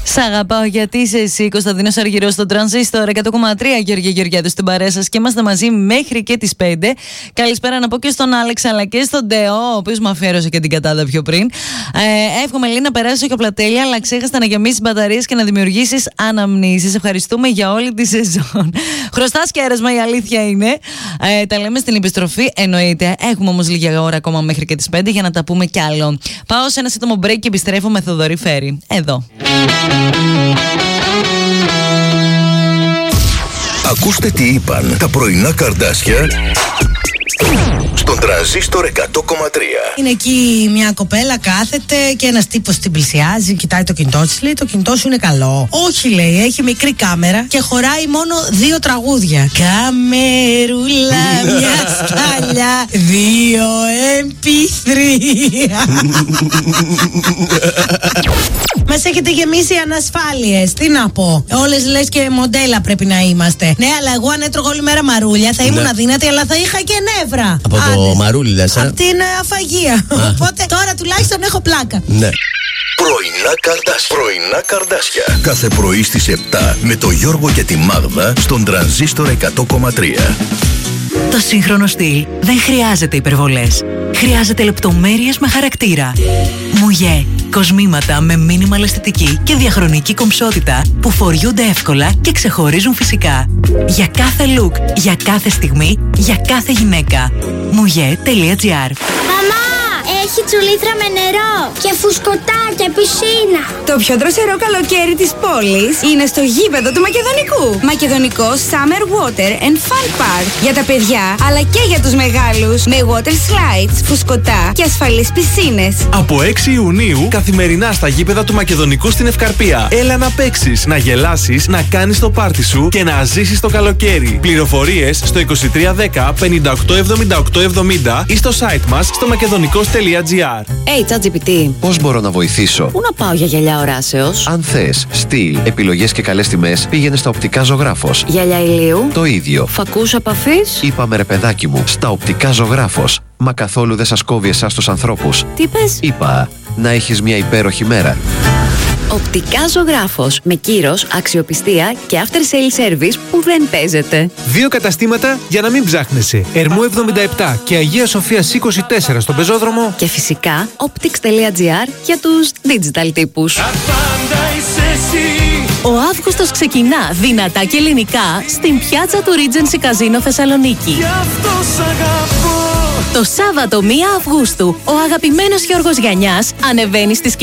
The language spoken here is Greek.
Σ' αγαπάω γιατί είσαι εσύ, Κωνσταντίνος Αργυρός στο Τρανζίστορ 100,3. Γεωργία Γεωργιάδου στην παρέα σας και είμαστε μαζί μέχρι και τις 5. Καλησπέρα να πω και στον Άλεξ αλλά και στον Ντεό, ο οποίος μου αφιέρωσε και την κατάδα πιο πριν. Εύχομαι Ελίνα να περάσεις και απλά τέλεια, αλλά ξέχαστα να γεμίσεις μπαταρίες και να δημιουργήσεις αναμνήσεις. Ευχαριστούμε για όλη τη σεζόν. Χρωστάς κέρασμα, η αλήθεια είναι. Τα λέμε στην επιστροφή, εννοείται. Έχουμε όμως λίγα ώρα ακόμα μέχρι και τις 5 για να τα πούμε κι άλλο. Πάω σε ένα σύντομο break και επιστρέφω με Θοδωρή Φέρη. Εδώ. Ακούστε τι είπαν τα πρωινά καρδάσια στον Τρανζίστορ 100,3. Είναι εκεί μια κοπέλα, κάθεται και ένας τύπος την πλησιάζει, κοιτάει το κινητό της, λέει: το κινητό σου είναι καλό. Όχι, λέει, έχει μικρή κάμερα και χωράει μόνο 2 τραγούδια. Καμερούλα, μια σκαλιά, 2 MP3. Μας έχετε γεμίσει ανασφάλειες. Τι να πω. Όλες λες και μοντέλα πρέπει να είμαστε. Ναι, αλλά εγώ αν έτρωγα όλη μέρα μαρούλια θα ήμουν αδύνατη, αλλά θα είχα και νεύρα. Από το μαρούλι λες, από την αφαγία. Οπότε τώρα τουλάχιστον έχω πλάκα. Ναι. Πρωινά καρδάσια. Κάθε πρωί στις 7 με το Γιώργο και τη Μάγδα στον Τρανζίστορ 100,3. Το σύγχρονο στυλ δεν χρειάζεται υπερβολές. Χρειάζεται λεπτομέρειες με χαρακτήρα. Μουγέ. Κοσμήματα με μίνιμαλ αισθητική και διαχρονική κομψότητα που φοριούνται εύκολα και ξεχωρίζουν φυσικά. Για κάθε look, για κάθε στιγμή, για κάθε γυναίκα. Mouje.gr. Μαμά, έχει τσουλήθρα με νερό και φουσκωτά και πισίνα. Το πιο δροσερό καλοκαίρι της πόλης είναι στο γήπεδο του Μακεδονικού. Μακεδονικό Summer Water and Fun Park. Για τα παιδιά, αλλά και για τους μεγάλους. Με water slides, φουσκωτά και ασφαλείς πισίνες. Από 6 Ιουνίου, καθημερινά στα γήπεδα του Μακεδονικού στην Ευκαρπία. Έλα να παίξεις, να γελάσεις, να κάνεις το πάρτι σου και να ζήσεις το καλοκαίρι. Πληροφορίες στο 2310 58 78 70 ή στο site μας στο makedonικos.gr. Hey, ChatGPT. Πώς μπορώ να βοηθήσω? Πού να πάω για γυαλιά οράσεως? Αν θες στυλ, επιλογές και καλές τιμές, πήγαινε στα Οπτικά Ζωγράφος. Γυαλιά ηλίου. Το ίδιο. Φακούς απαφής. Είπαμε ρε παιδάκι μου, στα Οπτικά Ζωγράφος. Μα καθόλου δεν σας κόβει εσάς τους ανθρώπους. Τι πες? Είπα, να έχεις μια υπέροχη μέρα. Οπτικά Ζωγράφος. Με κύρος, αξιοπιστία και after sale service που δεν παίζεται. 2 καταστήματα για να μην ψάχνεσαι. Ερμού 77 και Αγία Σοφίας 24 στον Πεζόδρομο. Και φυσικά optics.gr για τους digital τύπους. Ο Αύγουστος ξεκινά δυνατά και ελληνικά στην πιάτσα του Regency Casino Θεσσαλονίκη. Το Σάββατο 1 Αυγούστου, ο αγαπημένος Γιώργος Γιαννιάς ανεβαίνει στις